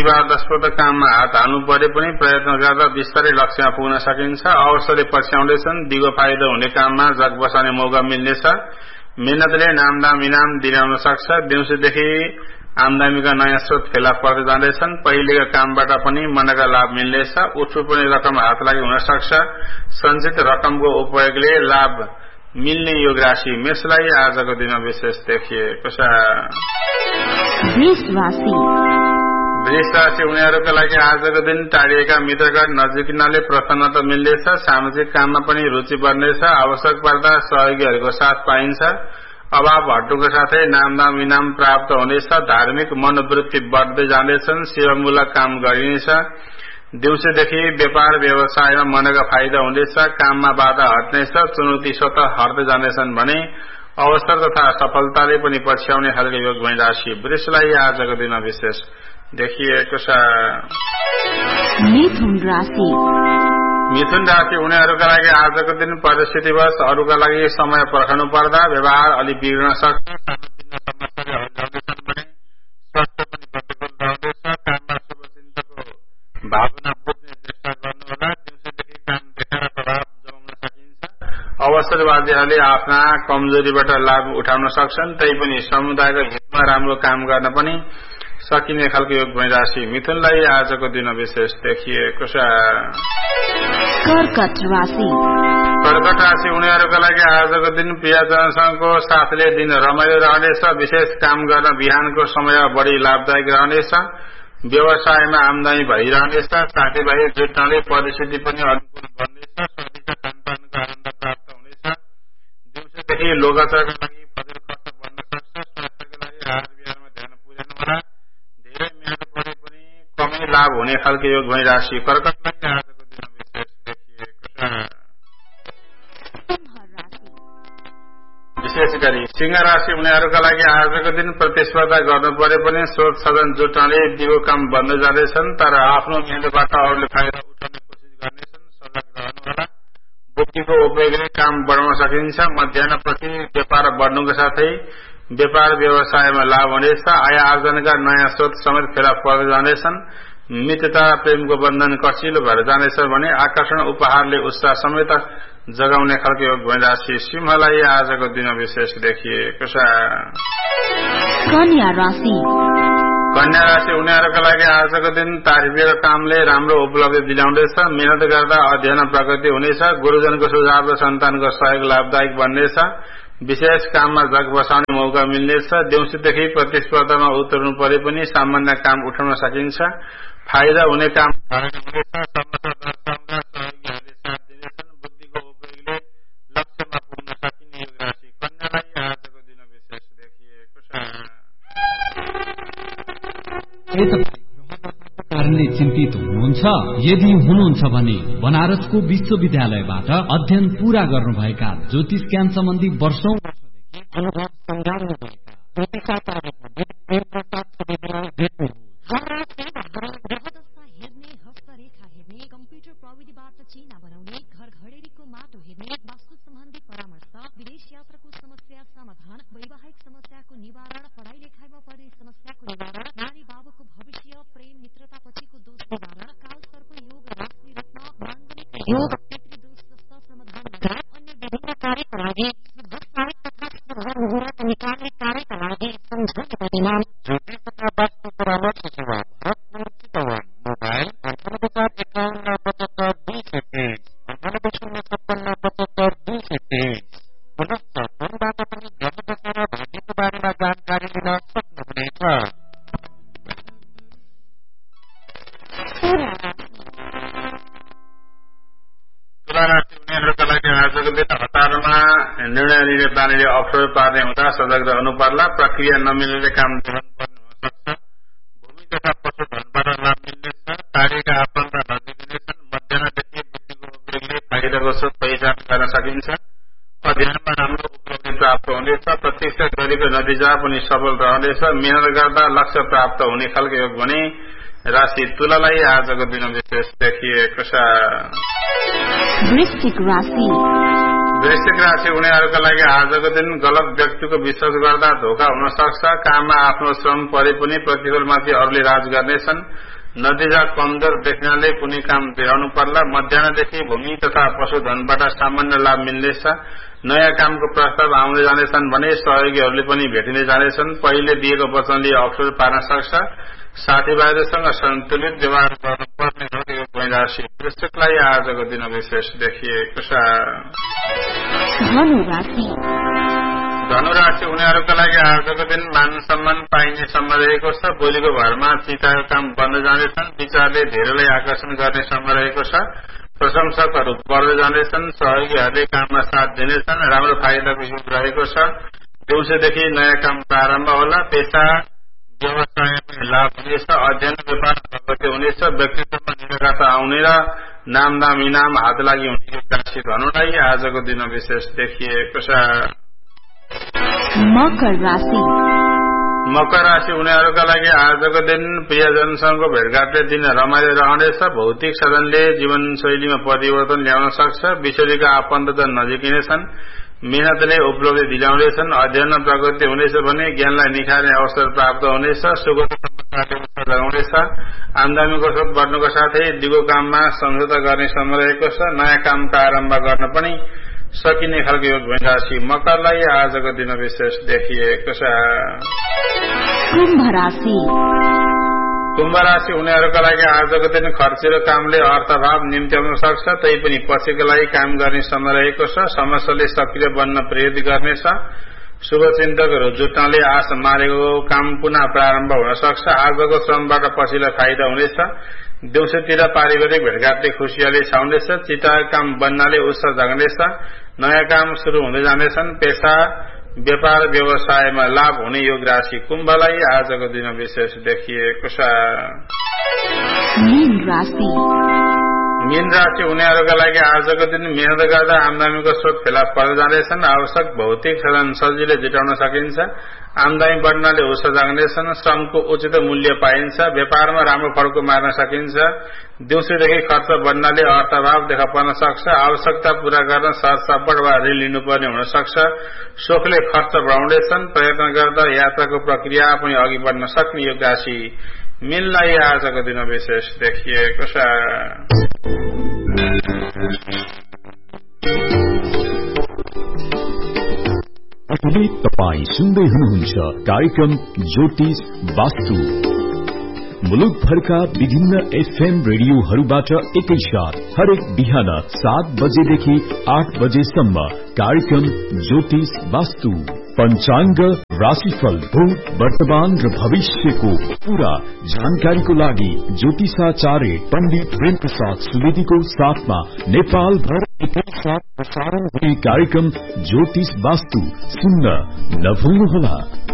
विवादास्पद काममा हात हाल्नु परे पनि प्रयत्न गर्दा बिस्तारै लक्ष्यमा पुग्न सकिन्छ। अवसरले पछ्याउँदैछन्। दिगो फाइदा हुने काममा जग बसाउने मौका मिल्नेछ। मेहनतले नामदाम इनाम दिलाउन सक्छ। दिउँसोदेखि आमदामीका नयाँ स्रोत फेला पर्दै जाँदैछन्। पहिलेका कामबाट पनि मनका लाभ मिल्नेछ। उठ्नुपर्ने रकम हात लागि हुन सक्छ। सञ्चित रकमको उपयोगले लाभ मिल्ने योग राशि मेषलाई आजको दिनमा विशेष देखिएको छ। वृष राशि उनीहरूका लागि आजको दिन टाढिएका मित्रगण नजिकिनाले प्रसन्नता मिल्नेछ। सामाजिक काममा पनि रुचि बढ्नेछ। आवश्यक पर्दा सहयोगीहरूको साथ पाइन्छ। अभाव हट्नुको साथै नामदाम इनाम प्राप्त हुनेछ। धार्मिक मनोवृत्ति बढ्दै जाँदैछन्। सेवामूलक काम गरिनेछ। दिउँसोदेखि व्यापार व्यवसायमा मनका फाइदा हुनेछ। काममा बाधा हट्नेछ। चुनौती स्वतः हट्दै जानेछन् भने अवसर तथा सफलताले पनि पछ्याउने खालको योग भई राशि वृषलाई आजको दिनमा विशेष देखिएको छ। मिथुन राशि उनीहरूका लागि आजको दिन परिस्थितिवश अरूका लागि समय पर्खनु पर्दा व्यवहार अलि बिग्रन सक्छ। भावना बुझ्ने चेष्टा गर्नुहोला। दिउँसोदेखि काम देखाएर प्रभाव जमाउन सकिन्छ। अवसरवादीहरूले आफ्ना कमजोरीबाट लाभ उठाउन सक्छन्। तैपनि समुदायको हितमा राम्रो काम गर्न पनि सकिने खालको योग भई राशि मिथुनलाई आजको दिन विशेष देखिएको छ। कर्कट राशि उनीहरूका लागि आजको दिन प्रियजनसँगको साथले दिन रमाइलो रहनेछ। विशेष काम गर्न बिहानको समय बढी लाभदायक रहनेछ। व्यवसायमा आमदानी भइरहनेछ। साथीभाइ जुट्नाले परिस्थिति पनि अनुकूल बन्नेछ। स्वादिष्ट खानपानको आनन्द प्राप्त हुनेछ। दिउँसोदेखि लोकचारका लागि फजल खर्च बढ्न सक्छ। स्वास्थ्यका लागि आहार विहारमा ध्यान पुर्याउनु होला। धेरै मेहनत परे पनि कमै लाभ हुने खालको योग भई राशि कर्कटलाई आजको दिन विशेष देखिएको छ। विशेष गरी सिंह राशि उनीहरूका लागि आजको दिन प्रतिस्पर्धा गर्नु परे पनि स्रोत साधन जुट्नाले दिगो काम बन्द जाँदैछन्। तर आफ्नो मेहनतबाट अरूले फाइदा उठाउने कोसिस गर्नेछन्। सजग रहनुहोला। बुद्धिको उपयोगले काम बढाउन सकिन्छ। मध्याहपछि व्यापार बढ्नुको साथै व्यापार व्यवसायमा लाभ हुनेछ। आय आर्जनका नयाँ स्रोत समेत फेला पर्दै जाँदैछन्। मित्रता प्रेमको बन्धन कचिलो भएर जानेछ भने आकर्षण उपहारले उत्साह समेत जगाउने खालको योग भई राशि सिंहलाई आजको दिन विशेष देखिएको छ। कन्या राशि उनीहरूका लागि आजको दिन तारिफिएको कामले राम्रो उपलब्धि दिलाउँदैछ। मेहनत गर्दा अध्ययन प्रगति हुनेछ। गुरुजनको सुझाव र सन्तानको सहयोग लाभदायक बन्नेछ। विशेष काममा जग बसाउने मौका मिल्नेछ। दिउँसोदेखि प्रतिस्पर्धामा उत्रनु परे पनि सामान्य काम उठाउन सकिन्छ। फाइदा हुने काम हुनेछ। बुद्धिको उपयोगले लक्ष्यमा पुग्न सकिने योग राशि कन्यालाई आजको दिन विशेष देखिएको छ। कारणले चिन्तित हुनुहुन्छ? यदि हुनुहुन्छ भने बनारसको विश्वविद्यालयबाट अध्ययन पूरा गर्नुभएका ज्योतिष ज्ञान सम्बन्धी वर्षौं वर्षदेखि अनुभव संधारमा भएका कम्प्युटर प्रविधिबाट चिना बनाउने, घर घडेरीको माटो हेर्ने, वास्तु सम्बन्धी परामर्श, विदेश यात्राको समस्या समाधान, वैवाहिक समस्याको निवारण, पढ़ाई लेखाइमा पर्ने समस्याको निवारण, नानी बाबुको भविष्य, प्रेम मित्रता पछिको दोष निवारण, काल सर्प योग, राशि रत्न, मांगलिक योग, पितृदोष जस्ता समाधान लगायत अन्य विभिन्न कार्यका लागि निकाल्ने कार्यका लागि सम्झौता दिलाउने ज्योतिष तथा वास्तु परामर्श सेवा चितवन मोबाइल 9845 पुनश्च फोनबाट पनि घर बसेर भाग्यको बारेमा जानकारी लिन सक्नुहुनेछ। तुला राशि उनीहरूका लागि आजको दिन हतारमा निर्णय लिने बानीले अप्ठ्यारो पार्ने हुँदा सजग रहनु पर्ला। प्रक्रिया नमिल्ने काम गर्नुपर्ने हुन सक्छ। भूमि तथा पशुधनबाट लाभ मिल्नेछ। कार्यका आफन्त नजिकिनेछन्। मध्याहदेखि बुद्धिको उपयोगले फाइदाको स्रोत पहिचान गर्न सकिन्छ। अध्ययनमा राम्रो उपलब्धि प्राप्त हुनेछ। प्रत्यक्ष गरेको नतिजा पनि सफल रहनेछ। मेहनत गर्दा लक्ष्य प्राप्त हुने खालको योग भने राशि तुलालाई आजको दिन विशेष देखिएको छ। वृश्चिक राशि उनीहरूका लागि आजको दिन गलत व्यक्तिको विश्वास गर्दा धोका हुन सक्छ। काममा आफ्नो श्रम परे पनि प्रतिफलमाथि अरूले राज गर्नेछन्। नतिजा कमजोर देखिनाले कुनै काम बिराउनु पर्ला। मध्याहदेखि भूमि तथा पशुधनबाट सामान्य लाभ मिल्नेछ। नयाँ कामको प्रस्ताव आउँदै जानेछन् भने सहयोगीहरूले पनि भेटिँदै जानेछन्। पहिले दिएको वचनले अवसर पार्न सक्छ। साथीभाइहरूसँग सन्तुलित व्यवहार गर्नुपर्ने राशि वृश्चिकलाई आजको दिन विशेष देखिएको छ। धनुराशि उनीहरूका लागि आजको दिन मान सम्मान पाइने समय रहेको छ। बोलीको भरमा चिताएको काम बन्द जानेछन्। विचारले धेरैलाई आकर्षण गर्ने समय रहेको छ। प्रशंसकहरू बढ्दै जानेछन्। सहयोगीहरूले काममा साथ दिनेछन्। राम्रो फाइदाको युग रहेको छ। दिउँसोदेखि नयाँ काम प्रारम्भ होला। पेसा व्यवसायमा लाभ हुनेछ। अध्ययन व्यापार प्रगति हुनेछ। व्यक्तित्वमा निरक्षरता आउने र नामदाम इनाम हात लागि हुने राशि धनुलाई आजको दिन विशेष देखिएको छ। मकर राशि उनीहरूका लागि आजको दिन प्रियजनसँगको भेटघाटले दिन रमाइलो रहनेछ। भौतिक साधनले जीवनशैलीमा परिवर्तन ल्याउन सक्छ। विश्वका आफन्तजन नजिकिनेछन्। मेहनतले उपलब्धि दिलाउनेछन्। अध्ययनमा प्रगति हुनेछ भने ज्ञानलाई निखार्ने अवसर प्राप्त हुनेछ। सुगम समाचार लगाउनेछ। आमदामीको स्रोत बढ्नुको साथै दिगो काममा सम्झौता गर्ने समय रहेको छ। नयाँ काम प्रारम्भ गर्न पनि सकिने खालको योग राशि मकरलाई आजको दिन विशेष देखिएको छ। कुम्भ राशि उनीहरूका लागि आजको दिन खर्चिलो कामले अर्थभाव निम्त्याउन सक्छ। तैपनि पछिको लागि काम गर्ने समय रहेको छ। समस्याले सक्रिय बन्न प्रेरित गर्नेछ। शुभचिन्तकहरू जुट्नाले आश मारेको काम पुनः प्रारम्भ हुन सक्छ। आजको श्रमबाट पछिल्लो फाइदा हुनेछ। दिउँसोतिर पारिवारिक भेटघाटले खुसियाली छाउनेछ। चिताएको काम बन्नाले उत्साह जाग्नेछ। नयाँ काम शुरू हुँदै जानेछन्। पेसा व्यापार व्यवसायमा लाभ हुने योग राशि कुम्भलाई आजको दिन विशेष देखिएको छ। मीन राशि उनीहरूका लागि आजको दिन मेहनत गर्दा आमदामीको स्रोत फेला पर्दै जानेछन्। आवश्यक भौतिक साधन सजिलै जुटाउन सकिन्छ। आमदामी बढ्नाले उत्साह जाग्नेछन्। श्रमको उचित मूल्य पाइन्छ। व्यापारमा राम्रो फड्को मार्न सकिन्छ। दिउँसोदेखि खर्च बढ्नाले अर्थभाव देखा पर्न सक्छ। आवश्यकता पूरा गर्न सरसपट वा ऋण लिनुपर्ने हुन सक्छ। सोखले खर्च बढाउनेछन्। प्रयत्न गर्दा यात्राको प्रक्रिया पनि अघि बढ्न सक्ने यो राशि मीनलाई आजको दिन विशेष देखिएको छ। अहिले तपाई सुन्दै हुनुहुन्छ कार्यक्रम ज्योतिष वास्तु। मुलुकभरका विभिन्न एफएम रेडियोहरूबाट एकैसाथ हरेक बिहान 7 बजेदेखि 8 बजेसम्म कार्यक्रम ज्योतिष वास्तु। पंचांग, राशिफल, भूत, वर्तमान र भविष्यको पूरा जानकारीको लागि ज्योतिषाचार्य पण्डित प्रेमप्रसाद सुवेदीको साथमा नेपाल भर एकैसाथ प्रसारण हुने कार्यक्रम ज्योतिष वास्तु सुन्न नभुल्नुहोला।